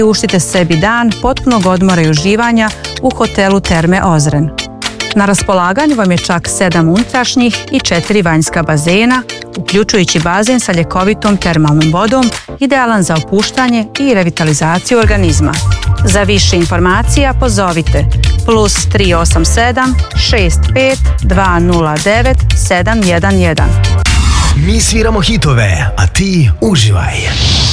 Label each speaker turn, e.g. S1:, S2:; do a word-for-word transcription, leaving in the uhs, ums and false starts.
S1: Uštite sebi dan potpunog odmora i uživanja u hotelu Terme Ozren. Na raspolaganju vam je čak sedam unutrašnjih i četiri vanjska bazena, uključujući bazen sa ljekovitom termalnom vodom, idealan za opuštanje i revitalizaciju organizma. Za više informacija pozovite plus tri osam sedam šest pet dva nula devet sedam jedan jedan.
S2: Mi sviramo hitove, a ti uživaj.